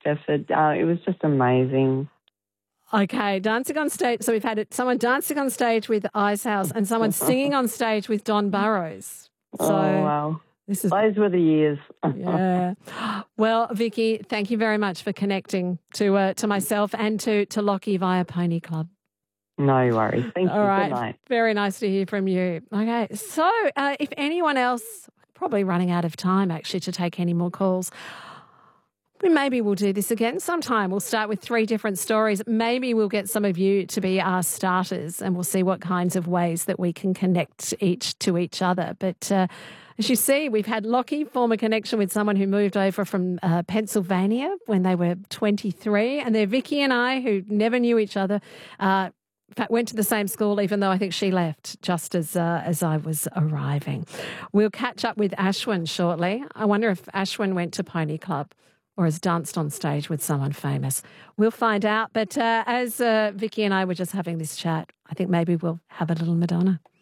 effort. It was just amazing. Okay, dancing on stage. So we've had someone dancing on stage with Icehouse and someone singing on stage with Don Burrows. So wow. This is, those were the years. yeah. Well, Vicky, thank you very much for connecting to myself and to Lockie via Pony Club. No worries. Thank you. All right. Good night. Very nice to hear from you. Okay. So if anyone else, probably running out of time actually to take any more calls, maybe we'll do this again sometime. We'll start with 3 different stories. Maybe we'll get some of you to be our starters and we'll see what kinds of ways that we can connect each to each other. But as you see, we've had Lockie form a connection with someone who moved over from Pennsylvania when they were 23. And there Vicky and I, who never knew each other, in fact, went to the same school, even though I think she left just as I was arriving. We'll catch up with Ashwin shortly. I wonder if Ashwin went to Pony Club or has danced on stage with someone famous. We'll find out. But as Vicky and I were just having this chat, I think maybe we'll have a little Madonna.